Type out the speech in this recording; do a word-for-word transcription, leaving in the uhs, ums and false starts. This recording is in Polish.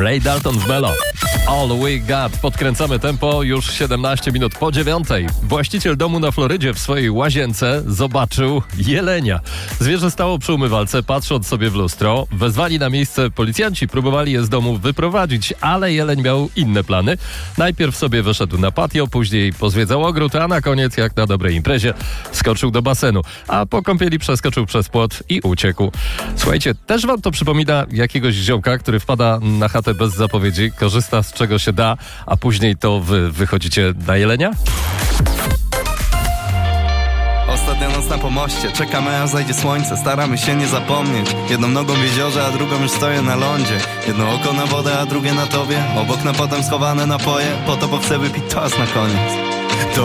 Ray Dalton w Melo. All we got. Podkręcamy tempo już siedemnaście minut po dziewiątej. Właściciel domu na Florydzie w swojej łazience zobaczył jelenia. Zwierzę stało przy umywalce, patrząc sobie w lustro. Wezwali na miejsce policjanci, próbowali je z domu wyprowadzić, ale jeleń miał inne plany. Najpierw sobie wyszedł na patio, później pozwiedzał ogród, a na koniec, jak na dobrej imprezie, skoczył do basenu. A po kąpieli przeskoczył przez płot i uciekł. Słuchajcie, też wam to przypomina jakiegoś ziomka, który wpada na chatę bez zapowiedzi, korzysta z czego się da, a później to wy wychodzicie na jelenia? Ostatnia noc na pomoście, czekamy aż zajdzie słońce. Staramy się nie zapomnieć. Jedną nogą w jeziorze, a drugą już stoję na lądzie. Jedno oko na wodę, a drugie na tobie. Obok na potem schowane napoje. Po to, bo chcę wypić toast na koniec. To